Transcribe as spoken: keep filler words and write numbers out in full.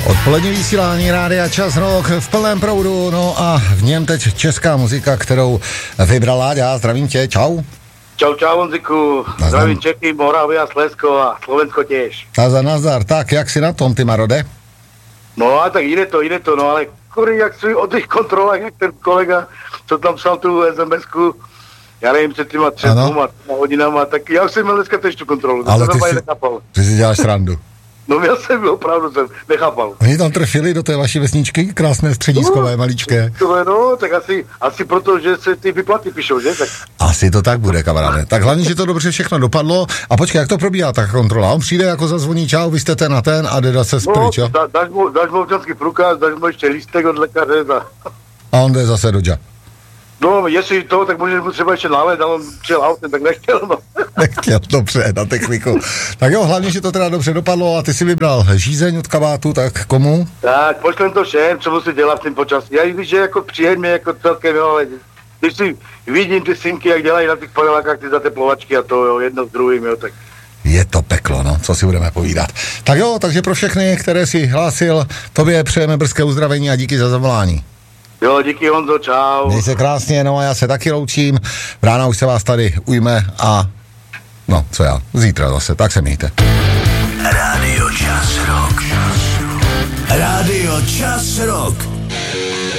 Odpolední vysílání Rádia Čas Rock v plném proudu, no a v něm teď česká muzika, kterou vybral Láďa. Zdravím tě, čau. Čau, čau, Honziku. Zdravím Čechy, Moravy a Slezsko a Slovensko těž. Nazdar, nazdar. Tak, jak si na tom, ty Marode? No a tak jde to, jde to, no ale kurý, jak si o těch kontrolách, jak ten kolega, co tam psal tu es em esku, já nevím, před těma třema hodinama, tak já jsem měl dneska tež tu kontrolu. Ale ty si, ty si děláš srandu. No já jsem, opravdu jsem nechápal. Oni tam trefili do té vaší vesničky, krásné střediskové, no, maličké. No, tak asi, asi proto, že se ty vyplaty píšou, že? Tak... Asi to tak bude, kamaráde. Tak hlavně, že to dobře všechno dopadlo. A počkej, jak to probíhá ta kontrola? On přijde jako zazvoní, čau, vy jste ten a ten a jde se spryč, jo? No, dáš mu, dáš mu občanský průkaz, dáš mu ještě lístek od lékaře a... A on jde zase do dža. No, jestli to, tak můžeš mu třeba ještě nálet, ale on přijel autem, tak nechtěl, no. Nechtěl, dobře, na techniku. Tak jo, hlavně, že to teda dobře dopadlo a ty si vybral žízeň od kabátu, tak komu? Tak, pošlem to všem, co musí dělat v tím počasí. Já víš, že jako příjemně, jako celkem, jo, ale když si vidím ty synky, jak dělají na těch panelákách ty zateplovačky a to, jo, jedno s druhým, jo, tak... Je to peklo, no, co si budeme povídat. Tak jo, takže pro všechny, které si hlásil, tobě přejeme brzké uzdravení a díky za zavolání. Jo, díky Honzo, čau. Měj se krásně, no a já se taky loučím. Rána už se vás tady ujme a no, co já, zítra zase, tak se mějte. Rádio Čas Rock. Rádio Čas Rock.